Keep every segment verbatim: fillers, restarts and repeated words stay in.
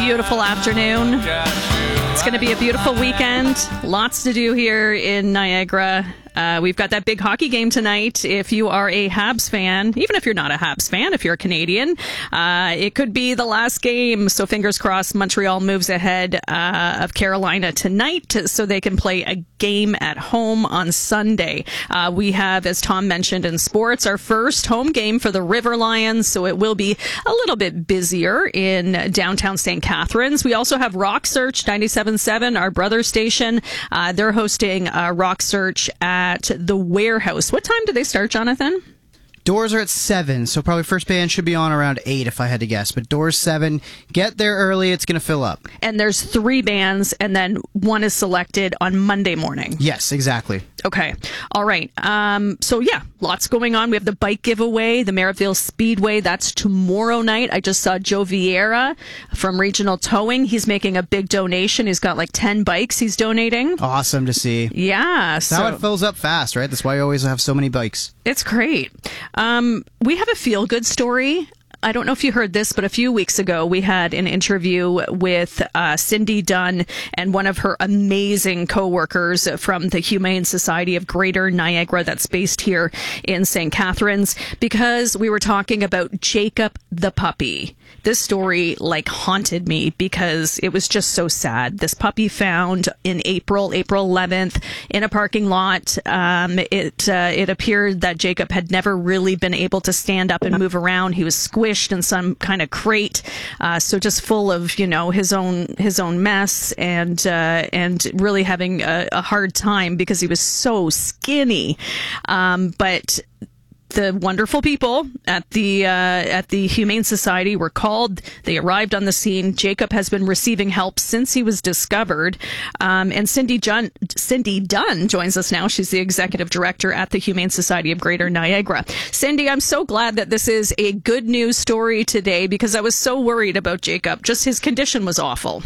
beautiful afternoon. It's going to be a beautiful weekend. Lots to do here in Niagara. Uh, we've got that big hockey game tonight. If you are a Habs fan, even if you're not a Habs fan, if you're a Canadian, uh, it could be the last game. So fingers crossed, Montreal moves ahead uh, of Carolina tonight so they can play a game at home on Sunday. Uh, we have, as Tom mentioned in sports, our first home game for the River Lions. So it will be a little bit busier in downtown Saint Catharines. We also have Rock Search ninety-seven point seven, our brother station. Uh, they're hosting uh, Rock Search at at the Warehouse. What time do they start, Jonathan? Doors are at seven, so probably first band should be on around eight if I had to guess. But doors seven. Get there early. It's going to fill up. And there's three bands, and then one is selected on Monday morning. Yes, exactly. Okay. All right. Um, so, yeah, lots going on. We have the bike giveaway, the Merrittville Speedway. That's tomorrow night. I just saw Joe Vieira from Regional Towing. He's making a big donation. He's got like ten bikes he's donating. Awesome to see. Yeah. That's so how it fills up fast, right? That's why you always have so many bikes. It's great. Um, we have a feel-good story. I don't know if you heard this, but a few weeks ago we had an interview with uh, Cindy Dunn and one of her amazing co-workers from the Humane Society of Greater Niagara that's based here in Saint Catharines, because we were talking about Jacob the puppy. This story like haunted me because it was just so sad. This puppy found in April, April eleventh, in a parking lot. Um, it uh, it appeared that Jacob had never really been able to stand up and move around. He was squished in some kind of crate, uh, so just full of you know his own his own mess and uh, and really having a, a hard time because he was so skinny. Um, but the wonderful people at the uh, at the Humane Society were called. They arrived on the scene. Jacob has been receiving help since he was discovered. Um, and Cindy Dunn, Cindy Dunn joins us now. She's the executive director at the Humane Society of Greater Niagara. Cindy, I'm so glad that this is a good news story today because I was so worried about Jacob. Just his condition was awful.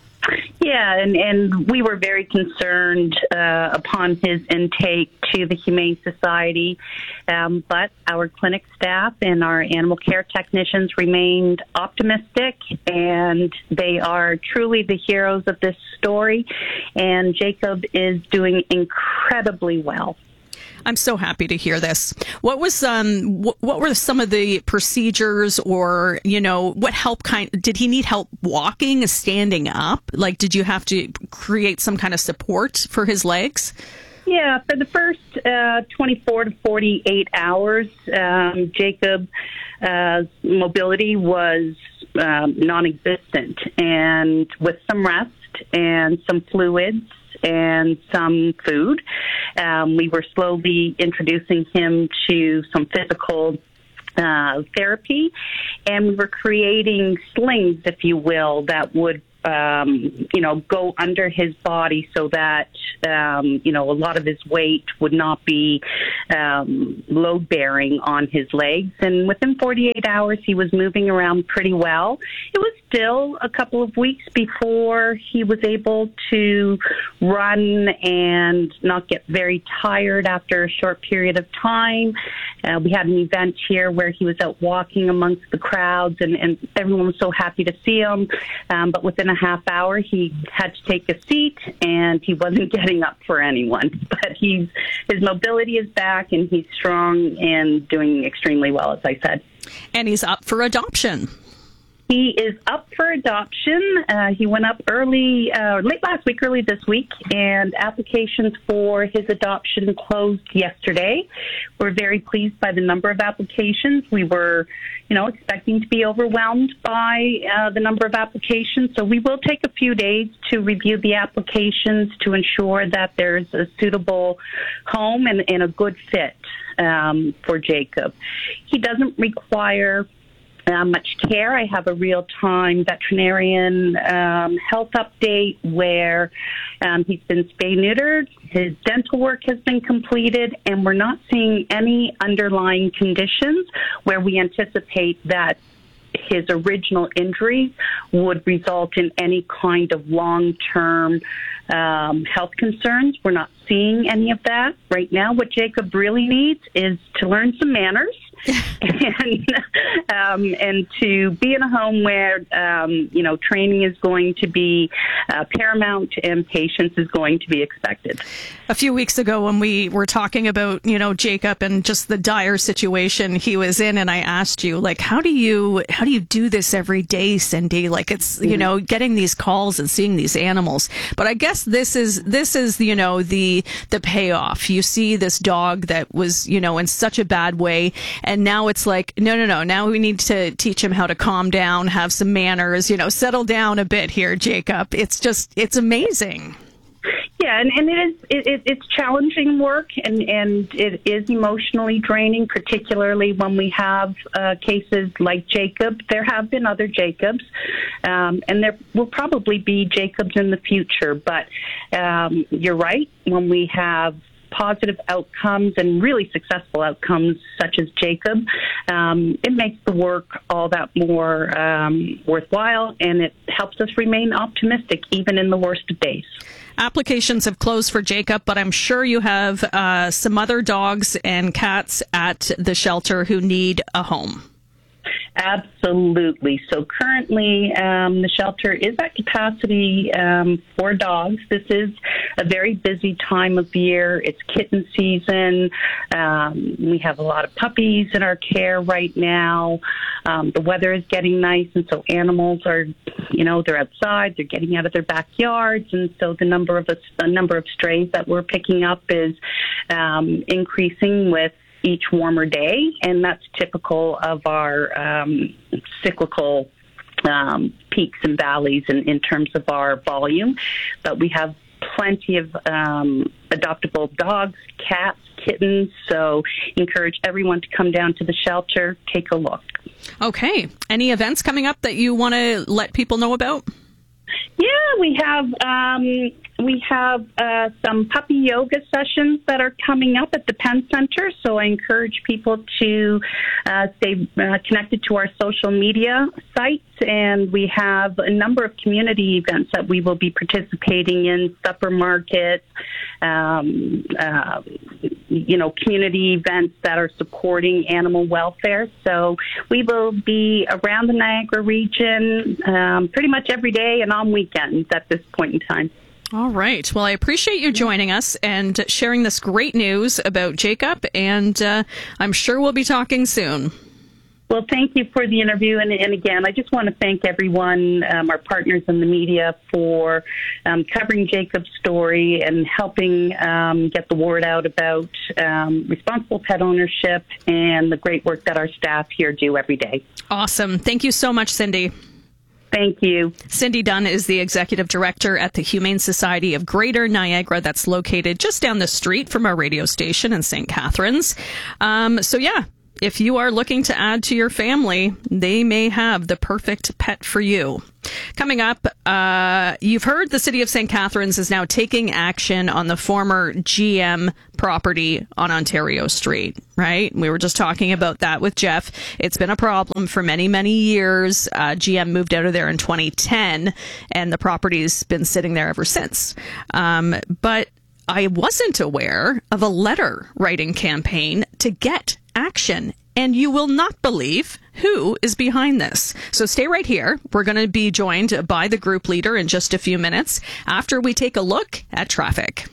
Yeah, and, and we were very concerned uh, upon his intake to the Humane Society, um, but our clinic staff and our animal care technicians remained optimistic, and they are truly the heroes of this story, and Jacob is doing incredibly well. I'm so happy to hear this. What was um wh- what were some of the procedures, or you know what help kind did he need help walking, standing up? Like, did you have to create some kind of support for his legs? Yeah, for the first uh, twenty-four to forty-eight hours, um, Jacob's uh, mobility was um, non-existent, and with some rest and some fluids and some food, um, we were slowly introducing him to some physical uh, therapy, and we were creating slings, if you will, that would Um, you know, go under his body so that, um, you know, a lot of his weight would not be um, load-bearing on his legs. And within forty-eight hours, he was moving around pretty well. It was still a couple of weeks before he was able to run and not get very tired after a short period of time. Uh, we had an event here where he was out walking amongst the crowds, and, and everyone was so happy to see him. Um, but within a half hour, he had to take a seat, and he wasn't getting up for anyone. But he's his mobility is back, and he's strong and doing extremely well, as I said. And he's up for adoption. He is up for adoption. Uh, he went up early, uh, late last week, early this week, and applications for his adoption closed yesterday. We're very pleased by the number of applications. We were, you know, expecting to be overwhelmed by uh, the number of applications. So we will take a few days to review the applications to ensure that there's a suitable home and, and a good fit um, for Jacob. He doesn't require Uh, much care. I have a real-time veterinarian um, health update where um, he's been spay-neutered, his dental work has been completed, and we're not seeing any underlying conditions where we anticipate that his original injuries would result in any kind of long-term um, health concerns. We're not seeing any of that right now. What Jacob really needs is to learn some manners and um, and to be in a home where um, you know training is going to be uh, paramount and patience is going to be expected. A few weeks ago, when we were talking about you know Jacob and just the dire situation he was in, and I asked you like, how do you how do you do this every day, Cindy? Like it's you know getting these calls and seeing these animals. But I guess this is this is you know the the payoff. You see this dog that was you know in such a bad way, and now it's like no no no. Now we need to teach him how to calm down, have some manners, you know, settle down a bit here, Jacob. It's just it's amazing. Yeah, and, and it is it, it, it's challenging work, and, and it is emotionally draining, particularly when we have uh, cases like Jacob. There have been other Jacobs, um, and there will probably be Jacobs in the future. But um, you're right, when we have positive outcomes and really successful outcomes such as Jacob, um, it makes the work all that more um, worthwhile, and it helps us remain optimistic even in the worst of days. Applications have closed for Jacob, but I'm sure you have uh, some other dogs and cats at the shelter who need a home. Absolutely. So currently, um, the shelter is at capacity um, for dogs. This is a very busy time of year. It's kitten season. Um, we have a lot of puppies in our care right now. Um, the weather is getting nice, and so animals are, you know, they're outside. They're getting out of their backyards, and so the number of a number of strays that we're picking up is um, increasing with each warmer day, and that's typical of our um, cyclical um, peaks and valleys in, in terms of our volume. But we have plenty of um, adoptable dogs, cats, kittens, so encourage everyone to come down to the shelter, take a look. Okay. Any events coming up that you want to let people know about? Yeah, we have um, we have uh, some puppy yoga sessions that are coming up at the Penn Center, so I encourage people to uh, stay uh, connected to our social media sites, and we have a number of community events that we will be participating in, supper markets, um, uh, you know, community events that are supporting animal welfare. So we will be around the Niagara region um, pretty much every day and on weekends at this point in time. All right. Well, I appreciate you joining us and sharing this great news about Jacob, and uh, I'm sure we'll be talking soon. Well, thank you for the interview. And, and again, I just want to thank everyone, um, our partners in the media, for um, covering Jacob's story and helping um, get the word out about um, responsible pet ownership and the great work that our staff here do every day. Awesome. Thank you so much, Cindy. Thank you. Cindy Dunn is the executive director at the Humane Society of Greater Niagara. That's located just down the street from our radio station in Saint Catharines. Um, so, yeah. If you are looking to add to your family, they may have the perfect pet for you. Coming up, uh, you've heard the city of Saint Catharines is now taking action on the former G M property on Ontario Street, right? We were just talking about that with Jeff. It's been a problem for many, many years. Uh, G M moved out of there in twenty ten, and the property's been sitting there ever since. Um, but I wasn't aware of a letter writing campaign to get action, and you will not believe who is behind this. So stay right here. We're going to be joined by the group leader in just a few minutes after we take a look at traffic.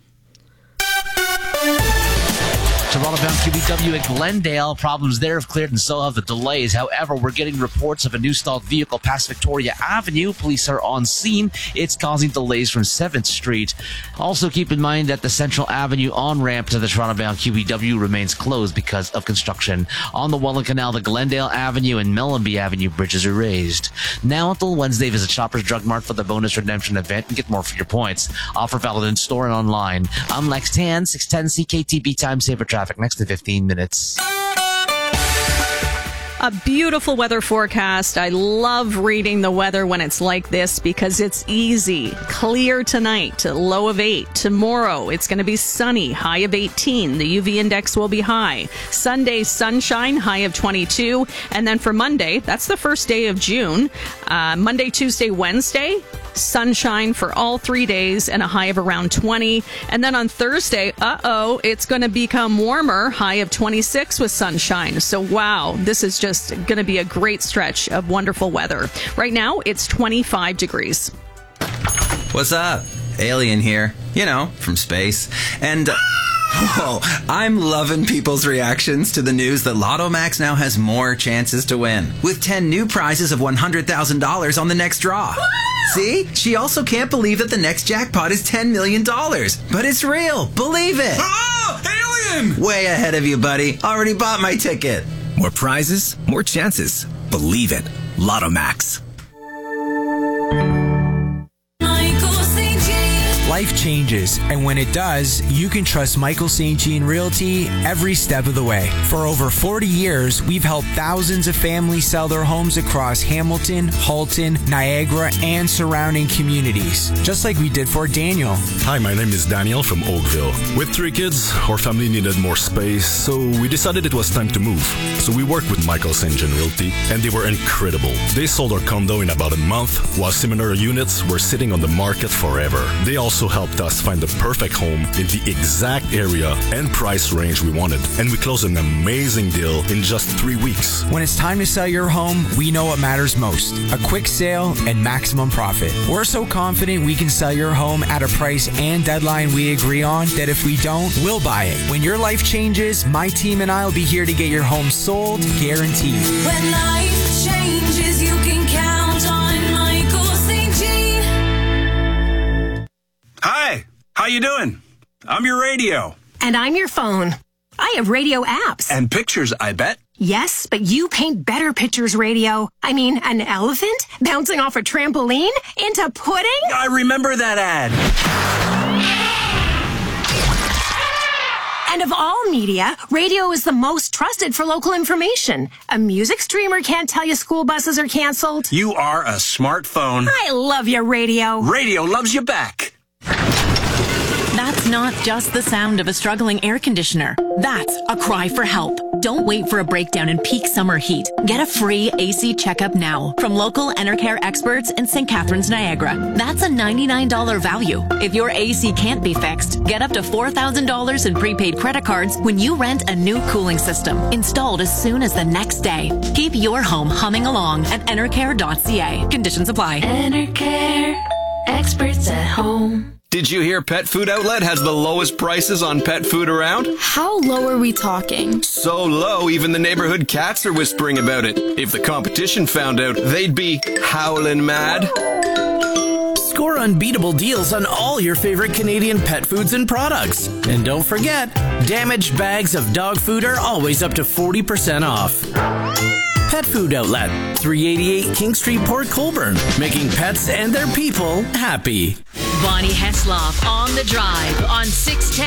Toronto-bound Q B W at Glendale. Problems there have cleared and so have the delays. However, we're getting reports of a new stalled vehicle past Victoria Avenue. Police are on scene. It's causing delays from seventh Street. Also, keep in mind that the Central Avenue on-ramp to the Toronto-bound Q B W remains closed because of construction. On the Welland Canal, the Glendale Avenue and Mellenby Avenue bridges are raised. Now until Wednesday, visit Shoppers Drug Mart for the bonus redemption event and get more for your points. Offer valid in store and online. I'm Lex Tan, six ten C K T B Time Saver Traffic. Next to fifteen minutes. A beautiful weather forecast. I love reading the weather when it's like this because it's easy. Clear tonight, low of eight. Tomorrow, it's going to be sunny, high of eighteen. The U V index will be high. Sunday, sunshine, high of twenty-two. And then for Monday, that's the first day of June. Uh, Monday, Tuesday, Wednesday, sunshine for all three days and a high of around twenty. And then on Thursday, uh-oh, it's going to become warmer, high of twenty-six with sunshine. So wow, this is just going to be a great stretch of wonderful weather. Right now, it's twenty-five degrees. What's up? Alien here. You know, from space. And... Uh, Whoa, I'm loving people's reactions to the news that Lotto Max now has more chances to win, with ten new prizes of one hundred thousand dollars on the next draw. See? She also can't believe that the next jackpot is ten million dollars. But it's real. Believe it. Oh, alien! Way ahead of you, buddy. Already bought my ticket. More prizes, more chances. Believe it. Lotto Max. Life changes, and when it does, you can trust Michael Saint Jean Realty every step of the way. For over forty years, we've helped thousands of families sell their homes across Hamilton, Halton, Niagara, and surrounding communities, just like we did for Daniel. Hi, my name is Daniel from Oakville. With three kids, our family needed more space, so we decided it was time to move. So we worked with Michael Saint Jean Realty, and they were incredible. They sold our condo in about a month, while similar units were sitting on the market forever. They also helped us find the perfect home in the exact area and price range we wanted. And we closed an amazing deal in just three weeks. When it's time to sell your home, we know what matters most: a quick sale and maximum profit. We're so confident we can sell your home at a price and deadline we agree on that if we don't, we'll buy it. When your life changes, my team and I will be here to get your home sold, guaranteed. When life changes, you can count on Michael Saint Jean. Hi, how you doing? I'm your radio. And I'm your phone. I have radio apps. And pictures, I bet. Yes, but you paint better pictures, radio. I mean, an elephant bouncing off a trampoline into pudding? I remember that ad. And of all media, radio is the most trusted for local information. A music streamer can't tell you school buses are canceled. You are a smartphone. I love your radio. Radio loves you back. That's not just the sound of a struggling air conditioner. That's a cry for help. Don't wait for a breakdown in peak summer heat. Get a free A C checkup now from local Enercare experts in Saint Catharines, Niagara. That's a ninety-nine dollars value. If your A C can't be fixed, get up to four thousand dollars in prepaid credit cards when you rent a new cooling system, installed as soon as the next day. Keep your home humming along at enercare dot c a. Conditions apply. Enercare, experts at home. Did you hear Pet Food Outlet has the lowest prices on pet food around? How low are we talking? So low, even the neighborhood cats are whispering about it. If the competition found out, they'd be howling mad. Score unbeatable deals on all your favorite Canadian pet foods and products. And don't forget, damaged bags of dog food are always up to forty percent off. Pet Food Outlet, three eighty-eight King Street, Port Colborne, making pets and their people happy. Bonnie Hesloff on the drive on six ten.